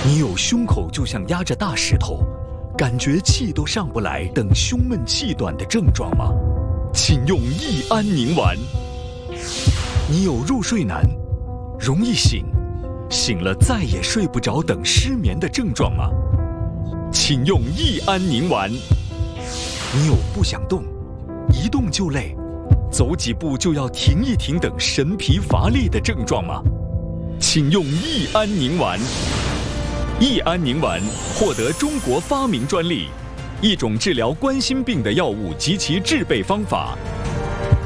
你有胸口就像压着大石头，感觉气都上不来等胸闷气短的症状吗？请用益安宁丸。你有入睡难、容易醒、醒了再也睡不着等失眠的症状吗？请用益安宁丸。你有不想动、一动就累、走几步就要停一停等神疲乏力的症状吗？请用益安宁丸。益安宁丸获得中国发明专利，一种治疗冠心病的药物及其制备方法，